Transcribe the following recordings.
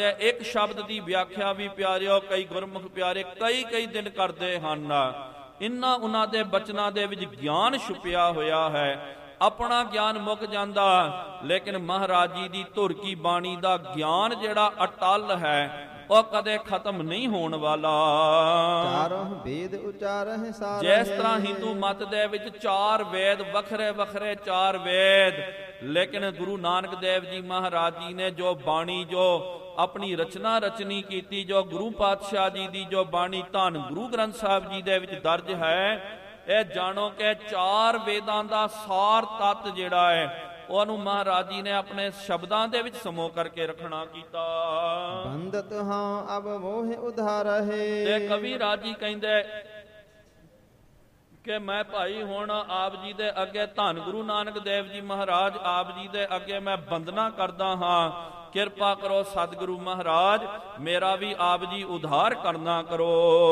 ਇੱਕ ਸ਼ਬਦ ਦੀ ਵਿਆਖਿਆ ਵੀ ਪਿਆਰਿਓ ਕਈ ਗੁਰਮੁਖ ਪਿਆਰੇ ਕਈ ਦਿਨ ਕਰਦੇ ਹਨ। ਇਨ੍ਹਾਂ ਉਹਨਾਂ ਦੇ ਬਚਨਾਂ ਦੇ ਵਿੱਚ ਗਿਆਨ ਛੁਪਿਆ ਹੋਇਆ ਹੈ। ਆਪਣਾ ਗਿਆਨ ਮੁੱਕ ਜਾਂਦਾ, ਲੇਕਿਨ ਮਹਾਰਾਜ ਜੀ ਦੀ ਧੁਰ ਕੀ ਬਾਣੀ ਦਾ ਗਿਆਨ ਜਿਹੜਾ ਅਟਲ ਹੈ ਉਹ ਕਦੇ ਖਤਮ ਨਹੀਂ ਹੋਣ ਵਾਲਾ। ਚਾਰੋਂ ਵੇਦ ਉਚਾਰਹਿ ਸਾਰੇ। ਜਿਸ ਤਰ੍ਹਾਂ ਹਿੰਦੂ ਮਤ ਦੇ ਵਿੱਚ 4 ਵੇਦ ਵੱਖਰੇ 4 ਵੇਦ, ਲੇਕਿਨ ਗੁਰੂ ਨਾਨਕ ਦੇਵ ਜੀ ਮਹਾਰਾਜ ਜੀ ਨੇ ਜੋ ਬਾਣੀ ਜੋ ਆਪਣੀ ਰਚਨਾ ਰਚਨੀ ਕੀਤੀ, ਜੋ ਗੁਰੂ ਪਾਤਸ਼ਾਹ ਜੀ ਦੀ ਜੋ ਬਾਣੀ ਧੰਨ ਗੁਰੂ ਗ੍ਰੰਥ ਸਾਹਿਬ ਜੀ ਦੇ ਵਿੱਚ ਦਰਜ ਹੈ, ਇਹ ਜਾਣੋ ਕਿ 4 ਵੇਦਾਂ ਦਾ ਸਾਰ ਤੱਤ ਜਿਹੜਾ ਹੈ ਉਹਨੂੰ ਮਹਾਰਾਜ ਜੀ ਨੇ ਆਪਣੇ ਸ਼ਬਦਾਂ ਦੇ ਵਿੱਚ ਸਮੋ ਕਰਕੇ ਰੱਖਣਾ ਕੀਤਾ। ਬੰਦਤ ਹਾਂ ਅਬ ਮੋਹਿ ਉਧਾਰਹਿ। ਤੇ ਕਵੀ ਰਾਜੀ ਕਹਿੰਦੇ ਕਿ ਮੈਂ ਭਾਈ ਹੁਣ ਆਪ ਜੀ ਦੇ ਅੱਗੇ ਧੰਨ ਗੁਰੂ ਨਾਨਕ ਦੇਵ ਜੀ ਮਹਾਰਾਜ ਆਪ ਜੀ ਦੇ ਅੱਗੇ ਮੈਂ ਬੰਦਨਾ ਕਰਦਾ ਹਾਂ, ਕਿਰਪਾ ਕਰੋ ਸਤਿਗੁਰੂ ਮਹਾਰਾਜ ਮੇਰਾ ਵੀ ਆਪ ਜੀ ਉਧਾਰ ਕਰਨਾ ਕਰੋ।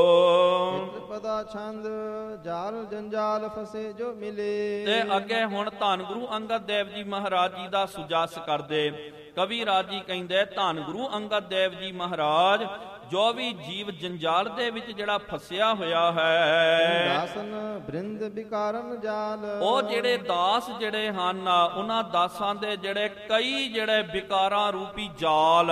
ਪਦਾ ਛੰਦ ਜਾਲ ਜੰਜਾਲ ਫਸੇ ਜੋ ਮਿਲੇ। ਤੇ ਅੱਗੇ ਹੁਣ ਧੰਨ ਗੁਰੂ ਅੰਗਦ ਦੇਵ ਜੀ ਮਹਾਰਾਜ ਜੀ ਦਾ ਸੁਜਸ ਕਰਦੇ। ਕਵੀ ਰਾਜੀ ਕਹਿੰਦੇ ਧੰਨ ਗੁਰੂ ਅੰਗਦ ਦੇਵ ਜੀ ਮਹਾਰਾਜ ਜੋ ਵੀ ਜੀਵ ਜੰਜਾਲ ਦੇ ਵਿੱਚ ਜਿਹੜਾ ਫਸਿਆ ਹੋਇਆ ਹੈ, ਦਾਸਨ ਬ੍ਰਿੰਦ ਵਿਕਾਰਨ ਜਾਲ। ਉਹ ਜਿਹੜੇ ਦਾਸ ਜਿਹੜੇ ਹਨ ਉਹਨਾਂ ਦਾਸਾਂ ਦੇ ਜਿਹੜੇ ਕਈ ਜਿਹੜੇ ਵਿਕਾਰਾਂ ਰੂਪੀ ਜਾਲ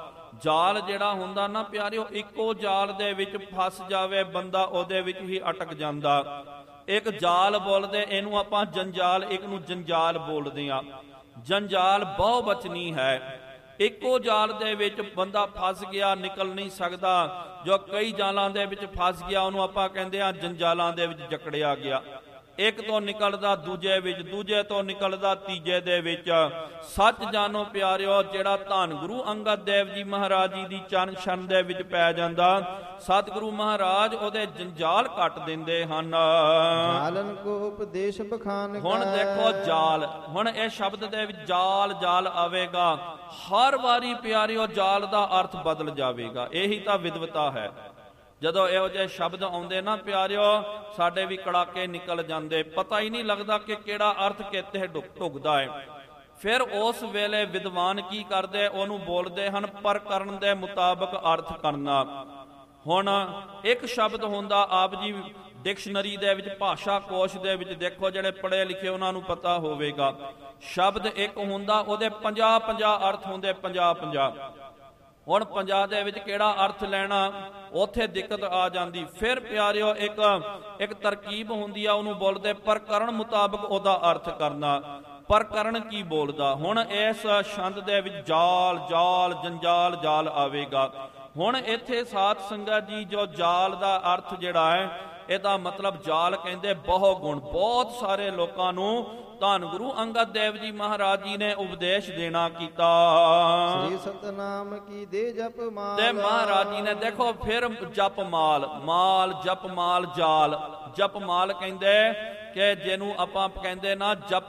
ਜਿਹੜਾ ਹੁੰਦਾ ਨਾ ਪਿਆਰਿਓ, ਇੱਕੋ ਜਾਲ ਦੇ ਵਿੱਚ ਫਸ ਜਾਵੇ ਬੰਦਾ ਉਹਦੇ ਵਿੱਚ ਹੀ ਅਟਕ ਜਾਂਦਾ। ਇੱਕ ਜਾਲ ਬੋਲਦੇ ਇਹਨੂੰ ਆਪਾਂ ਜੰਜਾਲ, ਇੱਕ ਨੂੰ ਜੰਜਾਲ ਬੋਲਦੇ ਆ। ਜੰਜਾਲ ਬਹੁ ਬਚਨੀ ਹੈ। ਇੱਕੋ ਜਾਲ ਦੇ ਵਿੱਚ ਬੰਦਾ ਫਸ ਗਿਆ, ਨਿਕਲ ਨਹੀਂ ਸਕਦਾ। ਜੋ ਕਈ ਜਾਲਾਂ ਦੇ ਵਿੱਚ ਫਸ ਗਿਆ ਉਹਨੂੰ ਆਪਾਂ ਕਹਿੰਦੇ ਆ ਜੰਜਾਲਾਂ ਦੇ ਵਿੱਚ ਜਕੜਿਆ ਗਿਆ। ਇੱਕ ਤੋਂ ਨਿਕਲਦਾ ਦੂਜੇ ਵਿੱਚ, ਦੂਜੇ ਤੋਂ ਨਿਕਲਦਾ ਤੀਜੇ ਦੇ ਵਿੱਚ। ਸੱਚ ਜਾਣੋ ਪਿਆਰਿਓ, ਜਿਹੜਾ ਧੰਨ ਗੁਰੂ ਅੰਗਦ ਦੇਵ ਜੀ ਮਹਾਰਾਜ ਜੀ ਦੀ ਚਰਨ ਛਰਨ ਦੇ ਵਿੱਚ ਪੈ ਜਾਂਦਾ, ਸਤਿਗੁਰੂ ਮਹਾਰਾਜ ਉਹਦੇ ਜੰਜਾਲ ਕੱਟ ਦਿੰਦੇ ਹਨ। ਜਾਲਨ ਕੋ ਉਪਦੇਸ਼ ਬਖਾਨ। ਹੁਣ ਦੇਖੋ ਜਾਲ, ਹੁਣ ਇਹ ਸ਼ਬਦ ਦੇ ਵਿੱਚ ਜਾਲ ਆਵੇਗਾ। ਹਰ ਵਾਰੀ ਪਿਆਰਿਓ ਜਾਲ ਦਾ ਅਰਥ ਬਦਲ ਜਾਵੇਗਾ। ਇਹੀ ਤਾਂ ਵਿਦਵਤਾ ਹੈ। ਜਦੋਂ ਇਹੋ ਜਿਹੇ ਸ਼ਬਦ ਆਉਂਦੇ ਨਾ ਪਿਆਰਿਓ, ਸਾਡੇ ਵੀ ਕੜਾਕੇ ਨਿਕਲ ਜਾਂਦੇ, ਪਤਾ ਹੀ ਨਹੀਂ ਲੱਗਦਾ ਕਿ ਕਿਹੜਾ ਅਰਥ ਕਿੱਥੇ ਢੁਕਦਾ ਹੈ। ਫਿਰ ਉਸ ਵੇਲੇ ਵਿਦਵਾਨ ਕੀ ਕਰਦੇ, ਉਹਨੂੰ ਬੋਲਦੇ ਹਨ ਪ੍ਰਕਰਨ ਦੇ ਮੁਤਾਬਕ ਅਰਥ ਕਰਨਾ। ਹੁਣ ਇੱਕ ਸ਼ਬਦ ਹੁੰਦਾ, ਆਪ ਜੀ ਡਿਕਸ਼ਨਰੀ ਦੇ ਵਿੱਚ ਭਾਸ਼ਾ ਕੋਸ਼ ਦੇ ਵਿੱਚ ਦੇਖੋ, ਜਿਹੜੇ ਪੜ੍ਹੇ ਲਿਖੇ ਉਹਨਾਂ ਨੂੰ ਪਤਾ ਹੋਵੇਗਾ। ਸ਼ਬਦ ਇੱਕ ਹੁੰਦਾ, ਉਹਦੇ 50 ਅਰਥ ਹੁੰਦੇ, 50। ਹੁਣ 50 ਦੇ ਵਿੱਚ ਕਿਹੜਾ ਅਰਥ ਲੈਣਾ, ਉੱਥੇ ਦਿੱਕਤ ਆ ਜਾਂਦੀ। ਫਿਰ ਪਿਆਰਿਓ ਇੱਕ ਤਰਕੀਬ ਹੁੰਦੀ ਆ, ਉਹਨੂੰ ਬੋਲਦੇ ਪ੍ਰਕਰਨ ਮੁਤਾਬਕ ਉਹਦਾ ਅਰਥ ਕਰਨਾ। ਪ੍ਰਕਰਨ ਕੀ ਬੋਲਦਾ, ਹੁਣ ਇਸ ਛੰਦ ਦੇ ਵਿੱਚ ਜਾਲ ਜੰਜਾਲ ਜਾਲ ਆਵੇਗਾ। ਹੁਣ ਇੱਥੇ ਸਾਧ ਸੰਗਤ ਜੀ ਜੋ ਜਾਲ ਦਾ ਅਰਥ ਜਿਹੜਾ ਹੈ, ਇਹਦਾ ਮਤਲਬ ਜਾਲ ਕਹਿੰਦੇ ਬਹੁ ਗੁਣ। ਬਹੁਤ ਸਾਰੇ ਲੋਕਾਂ ਨੂੰ ਧੰਨ ਗੁਰੂ ਅੰਗਦ ਦੇਵ ਜੀ ਮਹਾਰਾਜ ਜੀ ਨੇ ਉਪਦੇਸ਼ ਦੇਣਾ ਕੀਤਾ। ਸ੍ਰੀ ਸਤਨਾਮ ਕੀ ਦੇ ਜਪ ਮਾਲ। ਤੇ ਮਹਾਰਾਜ ਜੀ ਨੇ ਦੇਖੋ ਫਿਰ ਜਪ ਮਾਲ ਜਪ ਮਾਲ ਜਾਲ। ਜਪ ਮਾਲ ਕਹਿੰਦੇ ਕਿ ਜਿਹਨੂੰ ਆਪਾਂ ਕਹਿੰਦੇ ਨਾ ਜਪ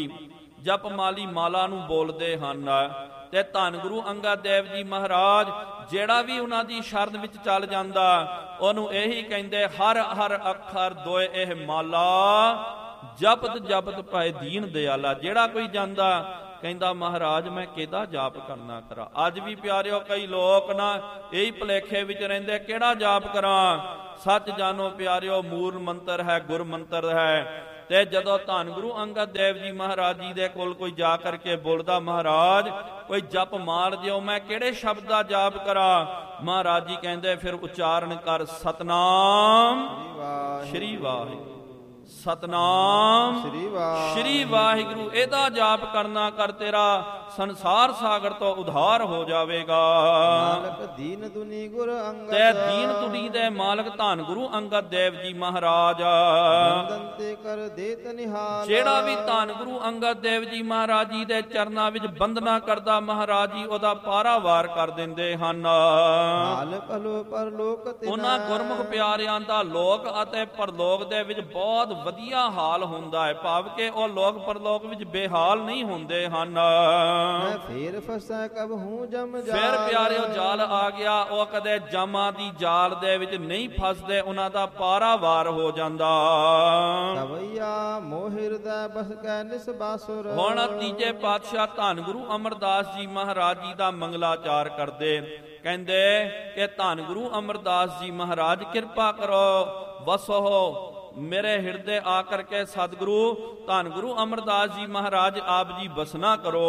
ਮਾਲੀ ਮਾਲਾ ਨੂੰ ਬੋਲਦੇ ਹਨ। ਤੇ ਧੰਨ ਗੁਰੂ ਅੰਗਦ ਦੇਵ ਜੀ ਮਹਾਰਾਜ ਜਿਹੜਾ ਵੀ ਉਹਨਾਂ ਦੀ ਸ਼ਰਨ ਵਿੱਚ ਚੱਲ ਜਾਂਦਾ, ਉਹਨੂੰ ਇਹੀ ਕਹਿੰਦੇ ਹਰ ਅੱਖਰ ਦੋਏ ਇਹ ਮਾਲਾ, ਜਪਤ ਭਾਏ ਦੀਨ ਦਿਆਲਾ। ਜਿਹੜਾ ਕੋਈ ਜਾਂਦਾ ਕਹਿੰਦਾ ਮਹਾਰਾਜ ਮੈਂ ਕਿਹਦਾ ਜਾਪ ਕਰਨਾ ਕਰਾਂ। ਅੱਜ ਵੀ ਪਿਆਰਿਓ ਕਈ ਲੋਕ ਨਾ ਇਹੀ ਭੁਲੇਖੇ ਵਿੱਚ ਰਹਿੰਦੇ, ਕਿਹੜਾ ਜਾਪ ਕਰਾਂ। ਸੱਚ ਜਾਣੋ ਪਿਆਰਿਓ, ਮੂਲ ਮੰਤਰ ਹੈ, ਗੁਰ ਮੰਤਰ ਹੈ। ਤੇ ਜਦੋਂ ਧੰਨ ਗੁਰੂ ਅੰਗਦ ਦੇਵ ਜੀ ਮਹਾਰਾਜ ਜੀ ਦੇ ਕੋਲ ਕੋਈ ਜਾ ਕਰਕੇ ਬੋਲਦਾ, ਮਹਾਰਾਜ ਕੋਈ ਜਪ ਮਾਲ ਦਿਓ, ਮੈਂ ਕਿਹੜੇ ਸ਼ਬਦ ਦਾ ਜਾਪ ਕਰਾਂ। ਮਹਾਰਾਜ ਜੀ ਕਹਿੰਦੇ ਫਿਰ ਉਚਾਰਨ ਕਰ ਸਤਨਾਮ ਸ਼੍ਰੀ ਵਾਹਿਗੁਰੂ, ਸਤਨਾਮ ਸ਼੍ਰੀ ਵਾਹਿਗੁਰੂ। ਇਹਦਾ ਜਾਪ ਕਰਨਾ ਕਰ, ਤੇਰਾ ਸੰਸਾਰ ਸਾਗਰ ਤੋਂ ਉਧਾਰ ਹੋ ਜਾਵੇਗਾ। ਮਾਲਕ ਦੀਨ ਦੁਨੀ ਗੁਰ ਅੰਗਦ। ਤੇ ਦੀਨ ਦੁਨੀ ਦੇ ਮਾਲਕ ਧੰਨ ਗੁਰੂ ਅੰਗਦ ਦੇਵ ਜੀ ਮਹਾਰਾਜ। ਬੰਦਨ ਕਰ ਦੇਤ ਨਿਹਾਲ। ਜਿਹੜਾ ਵੀ ਧੰਨ ਗੁਰੂ ਅੰਗਦ ਦੇਵ ਜੀ ਮਹਾਰਾਜ ਜੀ ਦੇ ਚਰਨਾਂ ਵਿੱਚ ਬੰਦਨਾ ਕਰਦਾ, ਮਹਾਰਾਜ ਜੀ ਉਹਦਾ ਪਾਰਾਵਾਰ ਕਰ ਦਿੰਦੇ ਹਨ। ਉਹਨਾਂ ਗੁਰਮੁਖ ਪਿਆਰਿਆਂ ਦਾ ਲੋਕ ਅਤੇ ਪਰਲੋਕ ਦੇ ਵਿੱਚ ਬਹੁਤ ਵਧੀਆ ਹਾਲ ਹੁੰਦਾ ਹੈ, ਭਾਵ ਕਿ ਉਹ ਲੋਕ ਪਰਲੋਕ ਵਿੱਚ ਬੇਹਾਲ ਨਹੀਂ ਹੁੰਦੇ ਹਨ। ਮੈਂ ਫੇਰ ਫਸੈ ਕਬਹੂ ਜਮ ਜਾਲ। ਫਿਰ ਪਿਆਰਿਓ ਜਾਲ ਆ ਗਿਆ, ਉਹ ਕਦੇ ਜਮਾਂ ਦੀ ਜਾਲ ਦੇ ਵਿੱਚ ਨਹੀਂ ਫਸਦੇ, ਉਹਨਾਂ ਦਾ ਪਾਰਾਵਾਰ ਹੋ ਜਾਂਦਾ। ਤਵਈਆ ਮੋਹ ਹਿਰਦੈ ਬਸ ਕੈ ਨਿਸਬਾਸੁਰ। ਹੁਣ ਤੀਜੇ ਪਾਤਸ਼ਾਹ ਧੰਨ ਗੁਰੂ ਅਮਰਦਾਸ ਜੀ ਮਹਾਰਾਜ ਜੀ ਦਾ ਮੰਗਲਾਚਾਰ ਕਰਦੇ, ਕਹਿੰਦੇ ਕਿ ਧੰਨ ਗੁਰੂ ਅਮਰਦਾਸ ਜੀ ਮਹਾਰਾਜ ਕਿਰਪਾ ਕਰੋ, ਵਸੋ ਮੇਰੇ ਹਿਰਦੇ ਆ ਕਰਕੇ ਸਤਿਗੁਰੂ ਧੰਨ ਗੁਰੂ ਅਮਰਦਾਸ ਜੀ ਮਹਾਰਾਜ ਆਪ ਜੀ ਬਸਨਾ ਕਰੋ।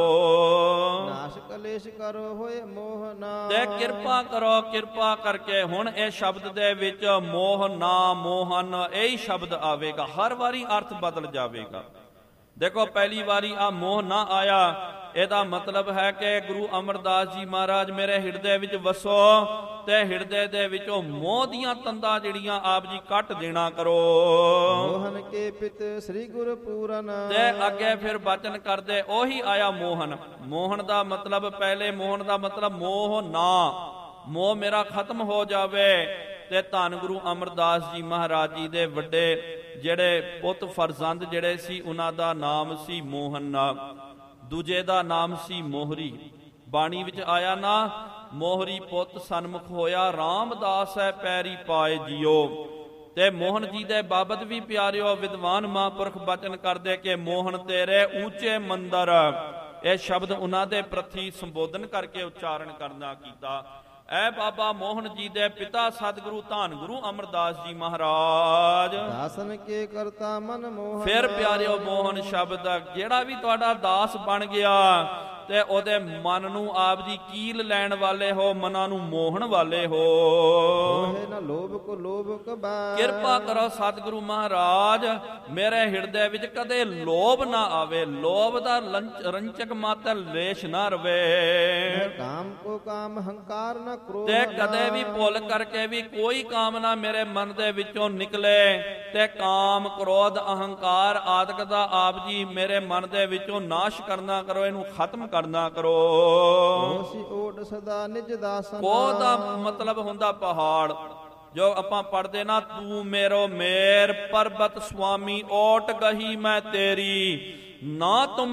ਨਾਸ਼ ਕਲੇਸ਼ ਕਰੋ ਹੋਏ ਮੋਹ ਨਾ। ਤੇ ਕਿਰਪਾ ਕਰੋ, ਕਿਰਪਾ ਕਰਕੇ। ਹੁਣ ਇਹ ਸ਼ਬਦ ਦੇ ਵਿੱਚ ਮੋਹ ਨਾ, ਮੋਹਨ ਇਹੀ ਸ਼ਬਦ ਆਵੇਗਾ, ਹਰ ਵਾਰੀ ਅਰਥ ਬਦਲ ਜਾਵੇਗਾ। ਦੇਖੋ ਪਹਿਲੀ ਵਾਰੀ ਆ ਮੋਹ ਨਾ ਆਇਆ, ਇਹਦਾ ਮਤਲਬ ਹੈ ਕਿ ਗੁਰੂ ਅਮਰਦਾਸ ਜੀ ਮਹਾਰਾਜ ਮੇਰੇ ਹਿਰਦੇ ਵਿੱਚ ਵਸੋ ਤੇ ਹਿਰਦੇ ਦੇ ਵਿੱਚੋਂ ਮੋਹ ਦੀਆਂ ਤੰਦਾਂ ਜਿਹੜੀਆਂ ਆਪ ਜੀ ਕੱਟ ਦੇਣਾ ਕਰੋ। ਮੋਹਨ ਕੇ ਪਿਤ ਸ੍ਰੀ ਗੁਰ ਪੂਰਨ। ਤੇ ਅੱਗੇ ਫਿਰ ਬਚਨ ਕਰਦੇ, ਉਹੀ ਆਇਆ ਮੋਹਨ। ਮੋਹਨ ਦਾ ਮਤਲਬ, ਪਹਿਲੇ ਮੋਹਨ ਦਾ ਮਤਲਬ ਮੋਹ ਨਾ, ਮੋਹ ਮੇਰਾ ਖਤਮ ਹੋ ਜਾਵੇ। ਤੇ ਧੰਨ ਗੁਰੂ ਅਮਰਦਾਸ ਜੀ ਮਹਾਰਾਜ ਜੀ ਦੇ ਵੱਡੇ ਜਿਹੜੇ ਪੁੱਤ ਫਰਜ਼ੰਦ ਜਿਹੜੇ ਸੀ, ਉਹਨਾਂ ਦਾ ਨਾਮ ਸੀ ਮੋਹਨ, ਦੂਜੇ ਦਾ ਨਾਮ ਸੀ ਮੋਹਰੀ। ਬਾਣੀ ਵਿੱਚ ਆਇਆ ਨਾ, ਮੋਹਰੀ ਪੁੱਤ ਸਨਮੁਖ ਹੋਇਆ, ਰਾਮਦਾਸ ਹੈ ਪੈਰੀ ਪਾਏ ਜਿਉ। ਤੇ ਮੋਹਨ ਜੀ ਦੇ ਬਾਬਤ ਵੀ ਪਿਆਰਿਓ ਵਿਦਵਾਨ ਮਹਾਂਪੁਰਖ ਬਚਨ ਕਰਦੇ ਕਿ ਮੋਹਨ ਤੇਰੇ ਉੱਚੇ ਮੰਦਰ। ਇਹ ਸ਼ਬਦ ਉਹਨਾਂ ਦੇ ਪ੍ਰਤੀ ਸੰਬੋਧਨ ਕਰਕੇ ਉਚਾਰਨ ਕਰਨਾ ਕੀਤਾ। ਐ ਬਾਬਾ ਮੋਹਨ ਜੀ ਦੇ ਪਿਤਾ ਸਤਿਗੁਰੂ ਧੰਨ ਗੁਰੂ ਅਮਰਦਾਸ ਜੀ ਮਹਾਰਾਜ ਦਾਸਨ ਕੇ ਕਰਤਾ ਮਨ ਮੋਹਨ। ਫਿਰ ਪਿਆਰਿਓ ਮੋਹਨ ਸ਼ਬਦ, ਜਿਹੜਾ ਵੀ ਤੁਹਾਡਾ ਦਾਸ ਬਣ ਗਿਆ ਤੇ ਉਹਦੇ ਮਨ ਨੂੰ ਆਪ ਜੀ ਕੀਲ ਲੈਣ ਵਾਲੇ ਹੋ, ਮਨਾਂ ਨੂੰ ਮੋਹਣ ਵਾਲੇ ਹੋ। ਮੋਹੇ ਨਾ ਲੋਭ ਕੋ ਲੋਭ ਕਬੈ। ਕਿਰਪਾ ਕਰੋ ਸਤਿਗੁਰੂ ਮਹਾਰਾਜ, ਮੇਰੇ ਹਿਰਦੇ ਵਿੱਚ ਕਦੇ ਲੋਭ ਨਾ ਆਵੇ, ਲੋਭ ਦਾ ਰੰਚਕ ਮਾਤਰ ਲੇਸ਼ ਨਾ ਰਵੇ। ਕਾਮ ਕੋ ਕਾਮ, ਹੰਕਾਰ ਨਾ ਕ੍ਰੋਧ। ਤੇ ਕਦੇ ਵੀ ਭੁੱਲ ਕਰਕੇ ਵੀ ਕੋਈ ਕਾਮਨਾ ਮੇਰੇ ਮਨ ਦੇ ਵਿੱਚੋਂ ਨਿਕਲੇ ਤੇ ਕਾਮ, ਕ੍ਰੋਧ, ਅਹੰਕਾਰ ਆਦਿਕ ਦਾ ਆਪ ਜੀ ਮੇਰੇ ਮਨ ਦੇ ਵਿੱਚੋਂ ਨਾਸ਼ ਕਰਨਾ ਕਰੋ, ਇਹਨੂੰ ਖਤਮ ਕਰਨਾ ਕਰੋ। ਹੋਸੀ ਓਟ ਸਦਾ ਨਿਜ ਦਾਸਨ। ਕੋ ਦਾ ਮਤਲਬ ਹੁੰਦਾ ਪਹਾੜ, ਜੋ ਆਪਾਂ ਪੜਦੇ ਨਾ, ਤੂੰ ਮੇਰੋ ਮੇਰ ਪਰਬਤ ਸੁਆਮੀ, ਓਟ ਗਹੀ ਮੈਂ ਤੇਰੀ, ਨਾ ਤੁਮ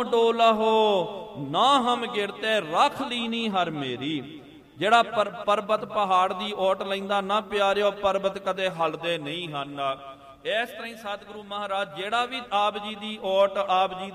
ਡੋਲਹੁ ਨਾ ਹਮ ਗਿਰਤੇ, ਰੱਖ ਲੀਨੀ ਹਰ ਮੇਰੀ। ਜਿਹੜਾ ਪਰਬਤ ਪਹਾੜ ਦੀ ਓਟ ਲੈਂਦਾ ਨਾ ਪਿਆਰਿਓ, ਪਰਬਤ ਕਦੇ ਹਲਦੇ ਨਹੀਂ ਹਨ। ਇਸ ਤਰ੍ਹਾਂ ਹੀ ਸਤਿਗੁਰੂ ਮਹਾਰਾਜ ਜਿਹੜਾ ਵੀ ਆਪ ਜੀ ਦੀ ਓਟ, ਆਪ ਜੀ